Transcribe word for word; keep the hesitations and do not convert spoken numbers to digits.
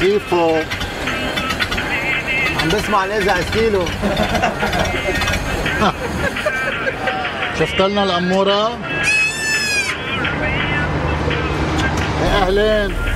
خيفو عم بسمع الازع ستيلو. شفت لنا الأمورة؟ يا أهلين.